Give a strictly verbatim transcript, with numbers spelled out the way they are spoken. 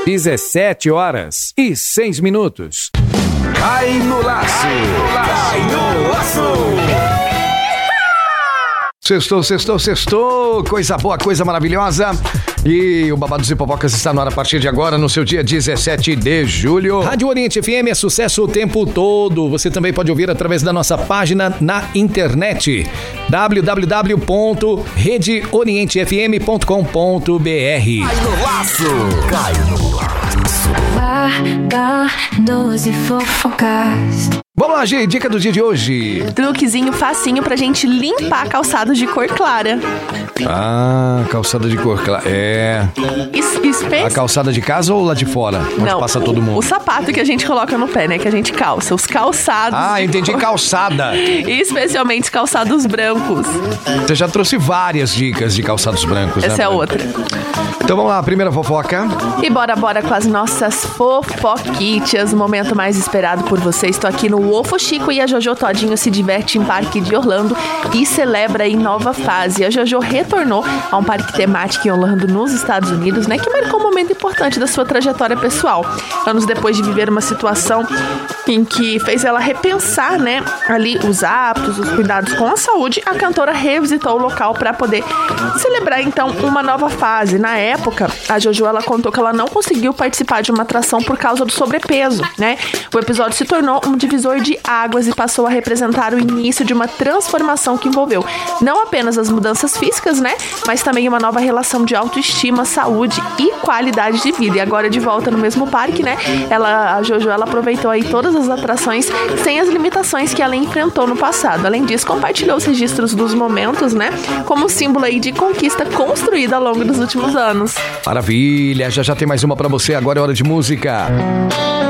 dezessete horas e seis minutos. Cai no laço. Cai no laço. Sextou, sextou, sextou, coisa boa, coisa maravilhosa. E o Babados e Fofocas está no ar a partir de agora, no seu dia dezessete de julho. Rádio Oriente F M é sucesso o tempo todo. Você também pode ouvir através da nossa página na internet, w w w ponto rede oriente f m ponto com ponto b r. Cai no laço, cai no laço. Babados e Fofocas. Vamos lá, G, dica do dia de hoje. Truquezinho facinho pra gente limpar calçados de cor clara. Ah, calçada de cor clara. É. Es- espe- A calçada de casa ou lá de fora? Onde Não, passa o- todo mundo? O sapato que a gente coloca no pé, né? Que a gente calça. Os calçados. Ah, entendi, calçada. Especialmente os calçados brancos. Você já trouxe várias dicas de calçados brancos, né? Essa é outra. Então vamos lá, a primeira fofoca. E bora, bora com as nossas fofoquitas. O momento mais esperado por você. Estou aqui no Ofo Chico e a Jojo Todinho se diverte em Parque de Orlando e celebra em nova fase. A Jojo retornou a um parque temático em Orlando, nos Estados Unidos, né? Que marcou um momento importante da sua trajetória pessoal. Anos depois de viver uma situação em que fez ela repensar, né? Ali os hábitos, os cuidados com a saúde, a cantora revisitou o local para poder celebrar então uma nova fase. Na época, a Jojo ela contou que ela não conseguiu participar de uma atração por causa do sobrepeso, né? O episódio se tornou um divisor de águas e passou a representar o início de uma transformação que envolveu não apenas as mudanças físicas, né? Mas também uma nova relação de autoestima, saúde e qualidade de vida. E agora de volta no mesmo parque, né? Ela, a Jojo ela aproveitou aí todas as atrações sem as limitações que ela enfrentou no passado. Além disso, compartilhou os registros dos momentos, né? Como símbolo aí de conquista construída ao longo dos últimos anos. Maravilha, já já tem mais uma pra você, agora é hora de música.